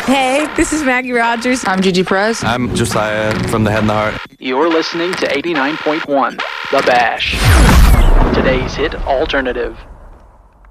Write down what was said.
Hey, this is Maggie Rogers. I'm Gigi Perez. I'm Josiah from The Head and the Heart. You're listening to 89.1, The Bash. Today's hit alternative.